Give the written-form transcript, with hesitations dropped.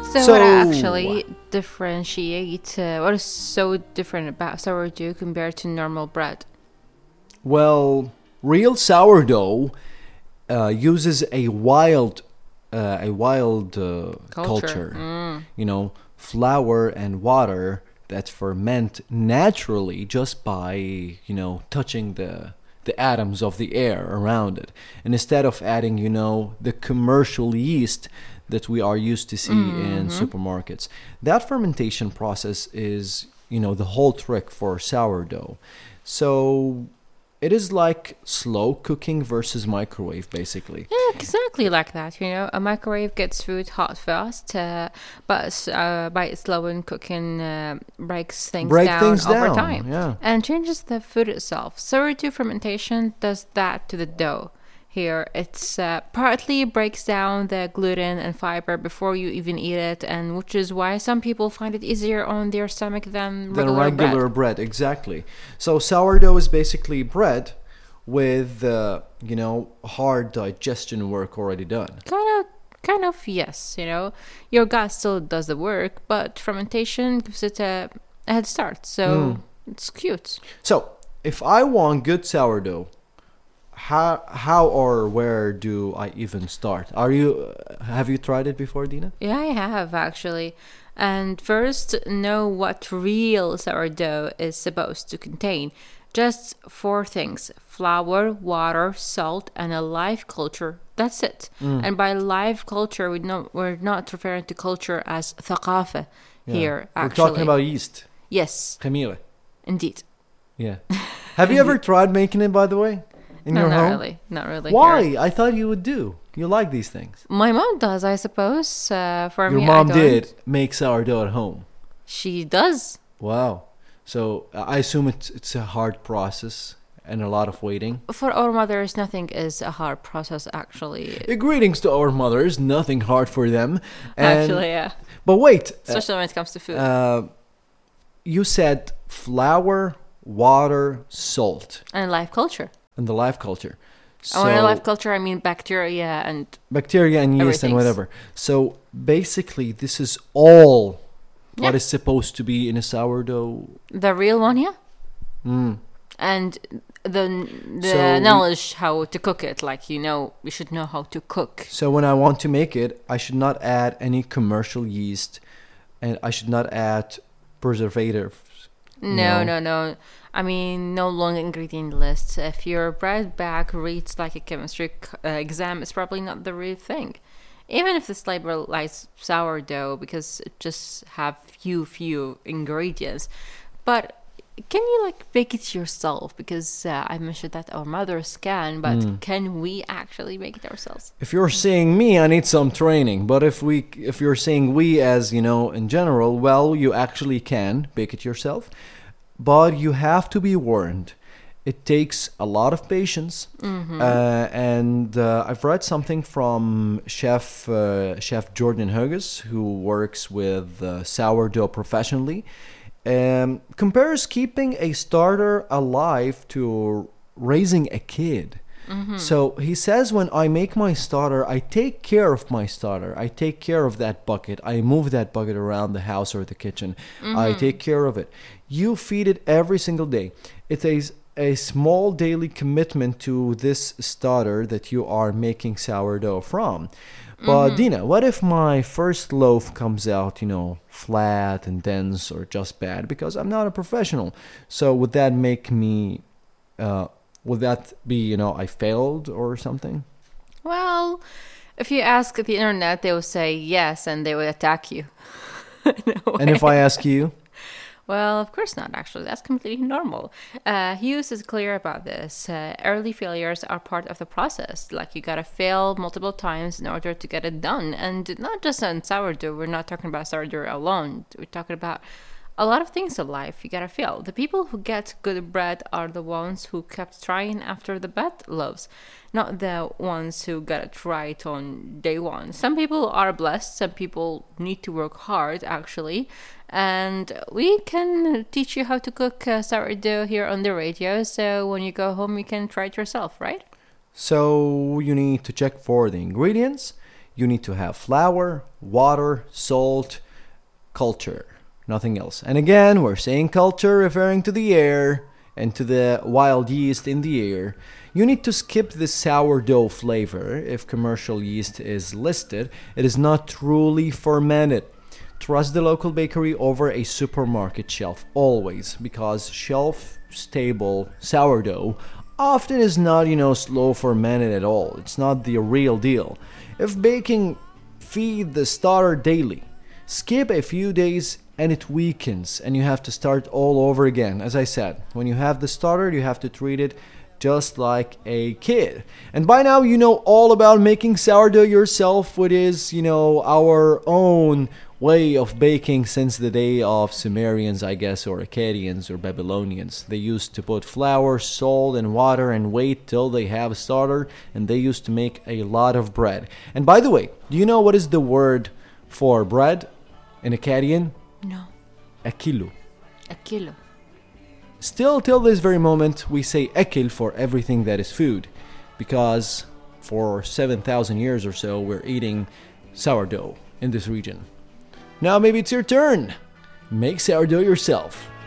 So, what actually differentiate? What is so different about sourdough compared to normal bread? well, real sourdough uses a wild Culture. culture. You know, flour and water that ferment naturally just by touching the atoms of the air around it, and instead of adding the commercial yeast that we are used to see in supermarkets. That fermentation process is the whole trick for sourdough. So it is like slow cooking versus microwave, basically. Yeah, exactly like that. A microwave gets food hot fast, but by slowing cooking breaks things Break down things over down, time yeah. and changes the food itself. Sourdough fermentation does that to the dough. Here, it's partly breaks down the gluten and fiber before you even eat it, and which is why some people find it easier on their stomach than Than regular regular bread. bread, exactly. So sourdough is basically bread with hard digestion work already done. Kind of, yes. Your gut still does the work, but fermentation gives it a head start. So it's cute. So if I want good sourdough, how or where do I even start? Have you tried it before, Dina? Yeah, I have actually. And first, know what real sourdough is supposed to contain. Just four things: flour, water, salt, and a live culture. That's it. And by live culture, we're not referring to culture as ثقافة here, We're actually. talking about yeast. Yes, Camila. indeed. Yeah. Have you ever tried making it, by the way? In No, your not home? really. Not really. Why? Here. I thought you would do. You like these things. My mom does, I suppose. For Your me, mom I don't. did make sourdough at home. She does. Wow. So I assume it's a hard process and a lot of waiting. For our mothers, nothing is a hard process, actually. Greetings to our mothers. Nothing hard for them. And, Actually, yeah. But wait. Especially when it comes to food. You said flour, water, salt, And life culture. and the life culture. And when I life culture, I mean bacteria and bacteria and yeast and Everything's- whatever. So basically, this is all what Yeah. is supposed to be in a sourdough. the real one, yeah. Mm. And the So we- knowledge how to cook it. Like, you should know how to cook. So when I want to make it, I should not add any commercial yeast, and I should not add preservatives. No, no, no. I mean, no long ingredient list. If your bread bag reads like a chemistry exam, it's probably not the real thing. Even if this label lies sourdough, because it just have few ingredients. But can you bake it yourself? Because I mentioned that our mothers can, but can we actually make it ourselves? If you're saying me, I need some training. But if you're saying we as in general, well, you actually can bake it yourself. But you have to be warned. It takes a lot of patience. And I've read something from Chef Jordan Hughes, who works with sourdough professionally. Compares keeping a starter alive to raising a kid. So he says, when I make my starter, I take care of my starter. I take care of that bucket. I move that bucket around the house or the kitchen. I take care of it. You feed it every single day. It's a small daily commitment to this starter that you are making sourdough from. But Dina, what if my first loaf comes out, flat and dense or just bad? Because I'm not a professional. So would that make me... would that be, I failed or something? Well, if you ask the internet, they will say yes, and they will attack you. And if I ask you? Well, of course not, actually. That's completely normal. Hughes is clear about this. Early failures are part of the process. Like, you gotta fail multiple times in order to get it done. And not just on sourdough. We're not talking about sourdough alone. We're talking about a lot of things in life. You gotta fail. The people who get good bread are the ones who kept trying after the bad loaves, not the ones who got it right on day one. Some people are blessed. Some people need to work hard, actually. And we can teach you how to cook sourdough here on the radio. So when you go home, you can try it yourself, right? So you need to check for the ingredients. you need to have flour, water, salt, culture, nothing else. And again, we're saying culture referring to the air and to the wild yeast in the air. You need to skip the sourdough flavor if commercial yeast is listed. It is not truly fermented. Trust the local bakery over a supermarket shelf always, because shelf-stable sourdough often is not, slow fermented at all. It's not the real deal. If baking, feed the starter daily. Skip a few days and it weakens and you have to start all over again. As I said, when you have the starter, you have to treat it just like a kid. And by now you know all about making sourdough yourself, which is, our own way of baking since the day of Sumerians, I guess, or Akkadians or Babylonians. They used to put flour, salt, and water and wait till they have a starter, and they used to make a lot of bread. And by the way, do you know what is the word for bread in Akkadian? No. Akilu. A kilo. Still, till this very moment, we say ekil for everything that is food, because for 7,000 years or so, we're eating sourdough in this region. Now maybe it's your turn. Make sourdough yourself.